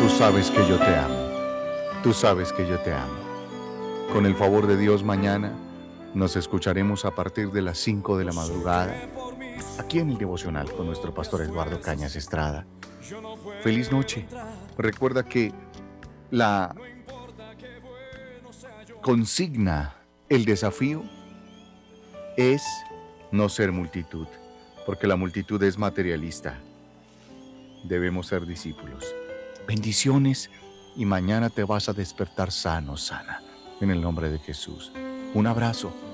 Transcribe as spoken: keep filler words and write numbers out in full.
Tú sabes que yo te amo. Tú sabes que yo te amo. Con el favor de Dios, mañana nos escucharemos a partir de las cinco de la madrugada, aquí en el devocional con nuestro pastor Eduardo Cañas Estrada. Feliz noche. Recuerda que la consigna, el desafío es no ser multitud, porque la multitud es materialista. Debemos ser discípulos. Bendiciones y mañana te vas a despertar sano, sana, en el nombre de Jesús. Un abrazo.